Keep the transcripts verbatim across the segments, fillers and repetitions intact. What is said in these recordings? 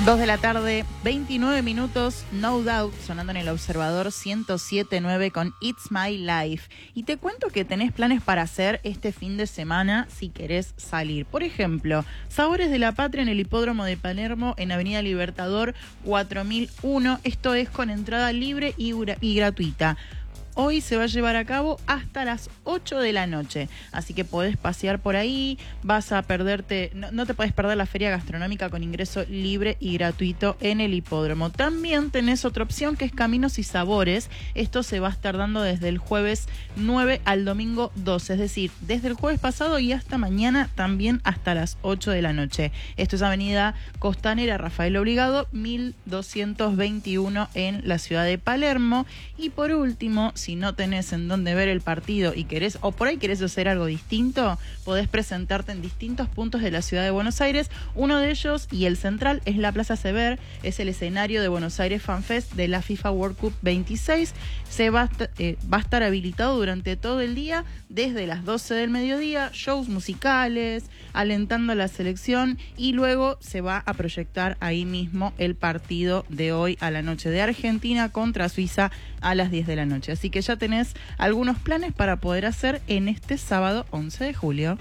dos de la tarde, veintinueve minutos, No Doubt, sonando en el Observador ciento siete punto nueve con It's My Life. Y te cuento que tenés planes para hacer este fin de semana si querés salir. Por ejemplo, Sabores de la Patria en el Hipódromo de Palermo, en Avenida Libertador cuatro mil uno. Esto es con entrada libre y, y gratuita. Hoy se va a llevar a cabo hasta las ocho de la noche, así que podés pasear por ahí, vas a perderte, no, no te podés perder la feria gastronómica con ingreso libre y gratuito en el hipódromo. También tenés otra opción que es Caminos y Sabores. Esto se va a estar dando desde el jueves nueve al domingo doce, es decir, desde el jueves pasado y hasta mañana también hasta las ocho de la noche. Esto es Avenida Costanera Rafael Obligado, mil doscientos veintiuno en la ciudad de Palermo. Y por último, si no tenés en dónde ver el partido y querés, o por ahí querés hacer algo distinto, podés presentarte en distintos puntos de la ciudad de Buenos Aires. Uno de ellos, y el central, es la Plaza Sever, es el escenario de Buenos Aires Fan Fest de la FIFA World Cup veintiséis. Se va a, eh, va a estar habilitado durante todo el día, desde las doce del mediodía, shows musicales, alentando a la selección, y luego se va a proyectar ahí mismo el partido de hoy a la noche de Argentina contra Suiza a las diez de la noche. Así que ya tenés algunos planes para poder hacer en este sábado once de julio.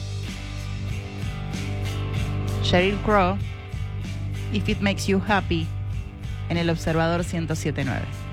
Sheryl Crow, If It Makes You Happy, en el Observador ciento siete punto nueve.